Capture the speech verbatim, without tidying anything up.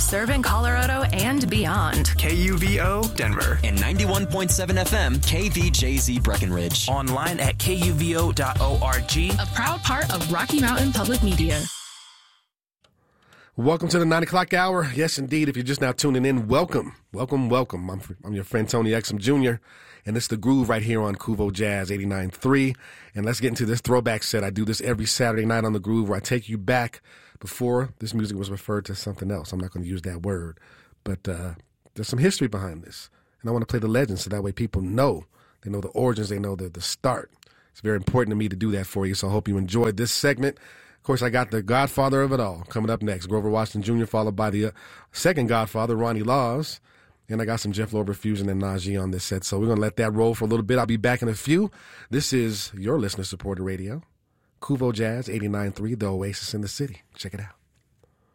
serving Colorado and beyond. K U V O Denver. And ninety-one point seven F M K V J Z Breckenridge. Online at K U V O dot org. A proud part of Rocky Mountain Public Media. Welcome to the nine o'clock hour. Yes, indeed. If you're just now tuning in, welcome. Welcome, welcome. I'm, I'm your friend Tony Exum Junior, and it's The Groove right here on Kuvo Jazz eighty-nine point three. And let's get into this throwback set. I do this every Saturday night on The Groove where I take you back before this music was referred to something else. I'm not going to use that word, but uh, there's some history behind this. And I want to play the legends so that way people know. They know the origins. They know the, the start. It's very important to me to do that for you, so I hope you enjoyed this segment. Of course, I got the godfather of it all coming up next, Grover Washington Junior, followed by the uh, second godfather, Ronnie Laws. And I got some Jeff Lorber Fusion and Najee on this set, so we're going to let that roll for a little bit. I'll be back in a few. This is your listener-supported radio, Kuvo Jazz eighty-nine point three, the Oasis in the City. Check it out.